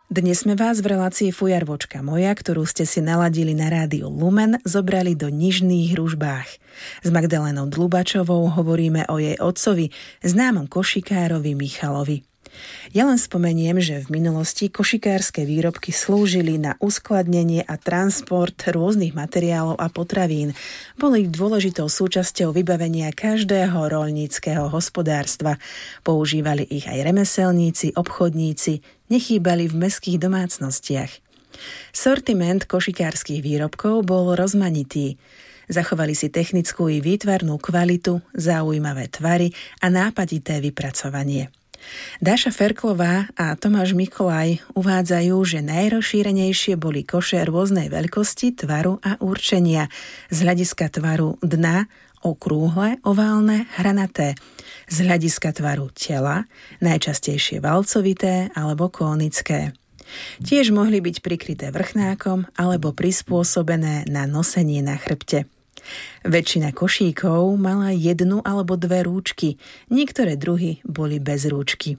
Dnes sme vás v relácii Fujarvočka moja, ktorú ste si naladili na rádiu Lumen, zobrali do Nižných Ružbách. S Magdalénou Dlubačovou hovoríme o jej otcovi, známom košikárovi Michalovi. Ja len spomeniem, že v minulosti košikárske výrobky slúžili na uskladnenie a transport rôznych materiálov a potravín. Boli dôležitou súčasťou vybavenia každého roľníckeho hospodárstva. Používali ich aj remeselníci, obchodníci, nechýbali v mestských domácnostiach. Sortiment košikárskych výrobkov bol rozmanitý. Zachovali si technickú i výtvarnú kvalitu, zaujímavé tvary a nápadité vypracovanie. Dáša Ferklová a Tomáš Mikolaj uvádzajú, že najrozšírenejšie boli koše rôznej veľkosti, tvaru a určenia. Z hľadiska tvaru dna okrúhle, oválne, hranaté. Z hľadiska tvaru tela najčastejšie valcovité alebo kónické. Tiež mohli byť prikryté vrchnákom alebo prispôsobené na nosenie na chrbte. Väčšina košíkov mala 1 alebo 2 rúčky, niektoré druhy boli bez rúčky.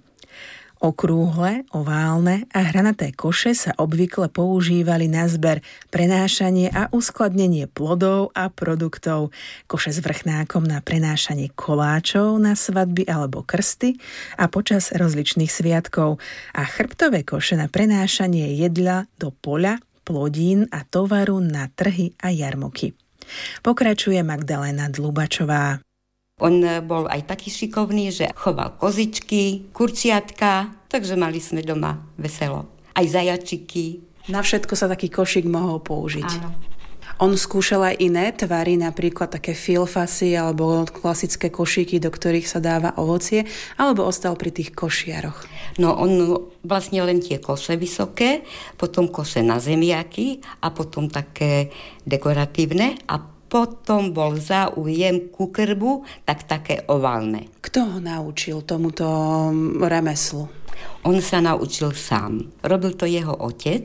Okrúhle, oválne a hranaté koše sa obvykle používali na zber, prenášanie a uskladnenie plodov a produktov. Koše s vrchnákom na prenášanie koláčov na svadby alebo krsty a počas rozličných sviatkov a chrbtové koše na prenášanie jedla do poľa, plodín a tovaru na trhy a jarmoky. Pokračuje Magdaléna Dlubačová. On bol aj taký šikovný, že choval kozičky, kurčiatka, takže mali sme doma veselo. Aj zajačiky. Na všetko sa taký košík mohol použiť. Áno. On skúšal aj iné tvary, napríklad také filfasy alebo klasické košíky, do ktorých sa dáva ovocie, alebo ostal pri tých košiaroch? No on vlastne len tie koše vysoké, potom koše na zemiaky a potom také dekoratívne a potom bol záujem ku krbu, tak také oválne. Kto ho naučil tomuto remeslu? On sa naučil sám. Robil to jeho otec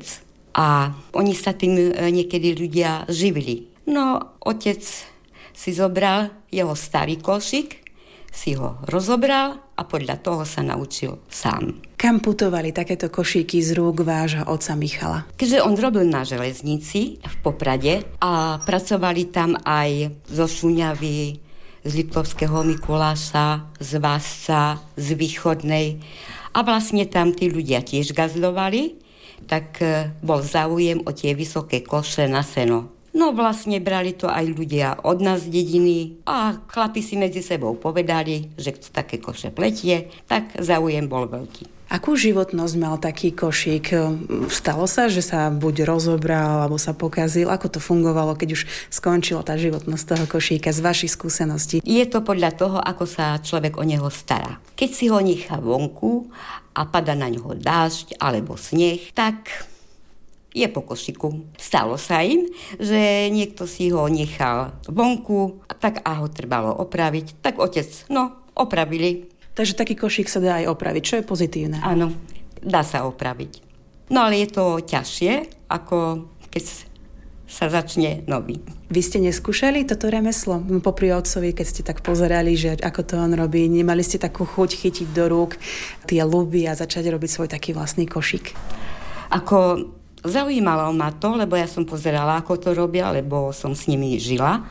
a oni sa tým niekedy ľudia živili. No, otec si zobral jeho starý košík, si ho rozobral a podľa toho sa naučil sám. Kam putovali takéto košíky z rúk vášho otca Michala? Keďže on robil na železnici v Poprade a pracovali tam aj zo Šuňavy, z Liptovského Mikuláša, z Vásca, z Východnej a vlastne tam tí ľudia tiež gazdovali, tak bol záujem o tie vysoké koše na seno. No vlastne brali to aj ľudia od nás z dediny a chlapi si medzi sebou povedali, že kto také koše pletie, tak záujem bol veľký. Akú životnosť mal taký košík? Stalo sa, že sa buď rozobral, alebo sa pokazil? Ako to fungovalo, keď už skončila tá životnosť toho košíka z vašich skúseností? Je to podľa toho, ako sa človek o neho stará. Keď si ho nechá vonku a pada na ňoho dážď alebo sneh, tak je po košiku. Stalo sa im, že niekto si ho nechal vonku tak a ho trebalo opraviť. Tak otec, opravili. Takže taký košík sa dá aj opraviť, čo je pozitívne. Áno, dá sa opraviť. No ale je to ťažšie, ako keď sa začne nový. Vy ste neskúšali toto remeslo? Popri otcovi, keď ste tak pozerali, že ako to on robí, nemali ste takú chuť chytiť do rúk tie ľuby a začať robiť svoj taký vlastný košík? Ako zaujímalo ma to, lebo ja som pozerala, ako to robia, lebo som s nimi žila.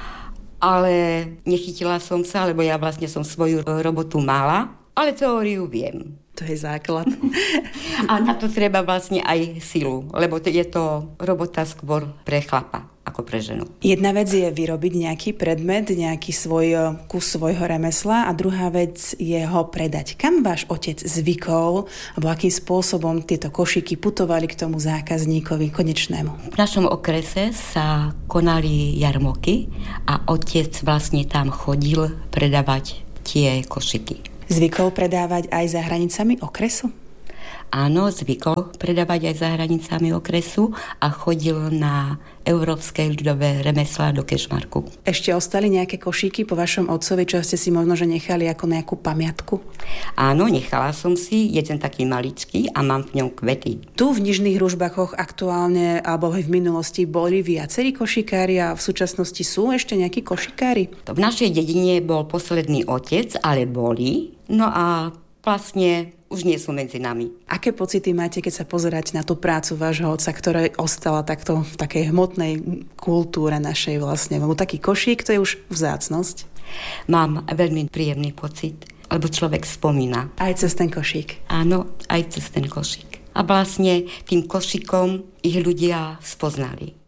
Ale nechytila som sa, lebo ja vlastne som svoju robotu mala, ale teóriu viem. To je základ. A na to treba vlastne aj silu, lebo je to robota skôr pre chlapa ako pre ženu. Jedna vec je vyrobiť nejaký predmet, nejaký svoj kus svojho remesla a druhá vec je ho predať. Kam váš otec zvykol, alebo akým spôsobom tieto košíky putovali k tomu zákazníkovi konečnému? V našom okrese sa konali jarmoky a otec vlastne tam chodil predávať tie košíky. Zvykol predávať aj za hranicami okresu? Áno, zvykol predávať aj za hranicami okresu a chodil na európske ľudové remeslá do Kežmarku. Ešte ostali nejaké košíky po vašom otcovi, čo ste si možno že nechali ako nejakú pamiatku? Áno, nechala som si jeden taký maličký a mám v ňom kvety. Tu v Nižných Ružbachoch aktuálne alebo aj v minulosti boli viacerí košikári a v súčasnosti sú ešte nejakí košikári? V našej dedine bol posledný otec, ale boli. No a vlastne už nie sú medzi nami. Aké pocity máte, keď sa pozeráte na tú prácu vášho otca, ktorá ostala takto v takej hmotnej kultúre našej vlastne? Lebo taký košík, to je už vzácnosť. Mám veľmi príjemný pocit, lebo človek spomína. Aj cez ten košík. Áno, aj cez ten košík. A vlastne tým košíkom ich ľudia spoznali.